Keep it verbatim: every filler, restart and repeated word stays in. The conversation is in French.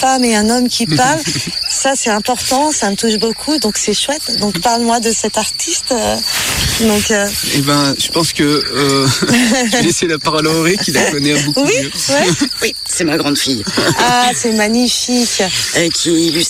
femme et un homme qui parlent, ça c'est important, ça me touche beaucoup, donc c'est chouette. Donc parle-moi de cet artiste. Euh, donc, euh... Eh ben, je pense que euh, je vais laisser la parole à Auré qui la connaît beaucoup oui, mieux. Ouais. Oui, c'est ma grande fille. Ah, c'est magnifique. Et qui illustre